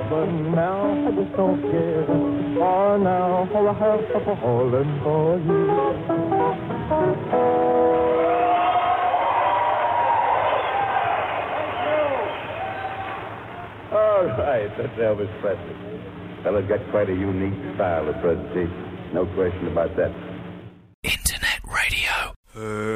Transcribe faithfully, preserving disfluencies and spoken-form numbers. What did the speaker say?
But now I just don't care. For now, all I have a falling for you. All right, that's Elvis Presley. Fella's got quite a unique style of presentation. No question about that. Internet radio.